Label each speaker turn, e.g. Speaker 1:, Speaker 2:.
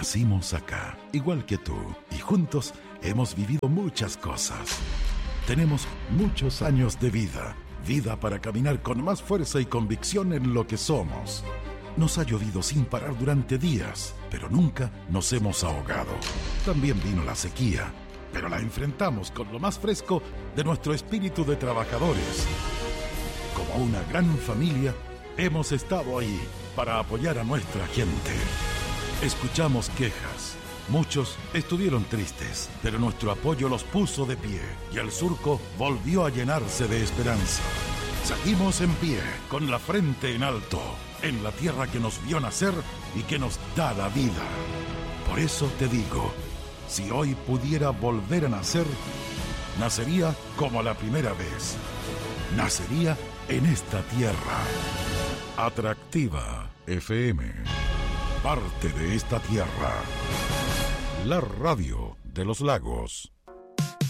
Speaker 1: Nacimos acá, igual que tú, y juntos hemos vivido muchas cosas. Tenemos muchos años de vida, vida para caminar con más fuerza y convicción en lo que somos. Nos ha llovido sin parar durante días, pero nunca nos hemos ahogado. También vino la sequía, pero la enfrentamos con lo más fresco de nuestro espíritu de trabajadores. Como una gran familia, hemos estado ahí para apoyar a nuestra gente. Escuchamos quejas. Muchos estuvieron tristes, pero nuestro apoyo los puso de pie y el surco volvió a llenarse de esperanza. Seguimos en pie, con la frente en alto, en la tierra que nos vio nacer y que nos da la vida. Por eso te digo, si hoy pudiera volver a nacer, nacería como la primera vez. Nacería en esta tierra. Atractiva FM. Parte de esta tierra. La radio de los lagos.